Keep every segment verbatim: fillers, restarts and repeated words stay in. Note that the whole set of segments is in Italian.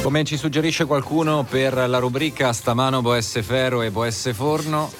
Come ci suggerisce qualcuno per la rubrica Stamano Boesse Ferro e Boesse Forno,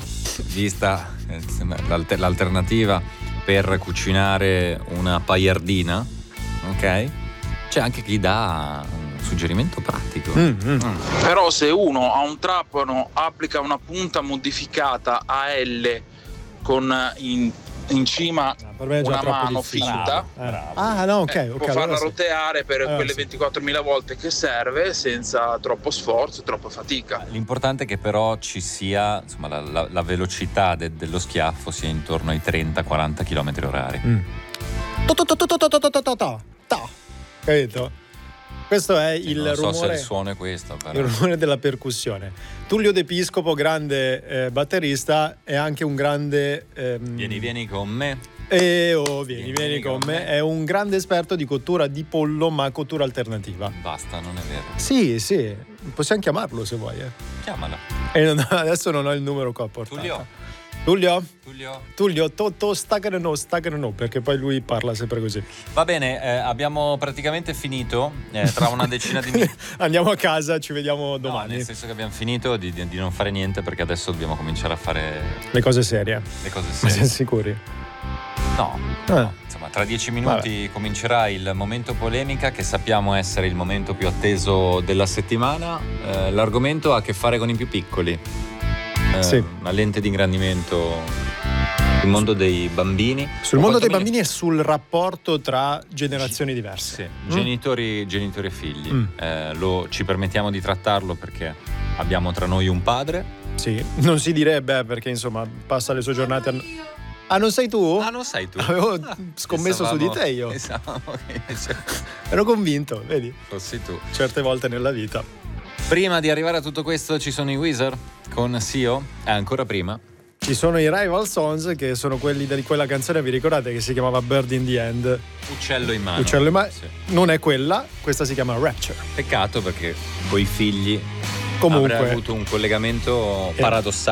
vista l'alter- l'alternativa per cucinare una pagliardina, ok? C'è anche chi dà un suggerimento pratico. Mm, mm. Mm. Però se uno a un trapano applica una punta modificata a L con in, in cima una mano finta, bravo. ah no ok, eh, ok, può allora farla sì. roteare per allora quelle sì. ventiquattromila volte che serve senza troppo sforzo e troppa fatica. L'importante è che però ci sia, insomma, la, la, la velocità de, dello schiaffo sia intorno ai trenta quaranta chilometri orari. Mm. To, to, to, to, to, to, to, to, to, to, to. Capito? Questo è Sì, il non so rumore, se il suono è questo, però. il rumore della percussione. Tullio De Piscopo, grande eh, batterista, è anche un grande ehm... Vieni, vieni con me. E oh, vieni, Vieni, vieni vieni con con me. me. È un grande esperto di cottura di pollo, ma cottura alternativa. Basta, non è vero. Sì, sì, possiamo chiamarlo se vuoi. Eh. Chiamala. E non, adesso non ho il numero qua a portata. Tullio. Tullio? Tullio. Tullio, to, to, staccare no, staccare no, perché poi lui parla sempre così. Va bene, eh, abbiamo praticamente finito. Eh, tra una decina di minuti. Andiamo a casa, ci vediamo No, domani. nel senso che abbiamo finito di, di, di non fare niente, perché adesso dobbiamo cominciare a fare Le cose serie. le cose Ma siamo serie. sicuri? No, Eh. no, insomma, tra dieci minuti comincerà il momento polemica, che sappiamo essere il momento più atteso della settimana. Eh, l'argomento ha a che fare con i più piccoli. Eh, Sì. Una lente di ingrandimento sul mondo dei bambini. Sul O mondo dei quantomeno- bambini e sul rapporto tra generazioni diverse. Sì, Mm? genitori, genitori e figli. Mm. Eh, lo, ci permettiamo di trattarlo perché abbiamo tra noi un padre. Sì, non si direbbe, eh, perché insomma passa le sue giornate a... Ah, non sei tu? Ah, non sei tu. Avevo Ah, scommesso su di pensavamo- te io. Pensavamo che invece Ero convinto, vedi, fossi tu. certe volte nella vita. Prima di arrivare a tutto questo ci sono i Weezer con S E O, e ancora prima Ci sono i Rival Sons, che sono quelli di quella canzone, vi ricordate, che si chiamava Bird in the End? Uccello in mano. Uccello in mano. Sì. Non è quella, questa si chiama Rapture. Peccato, perché coi figli Comunque avrei avuto un collegamento Eh. paradossale.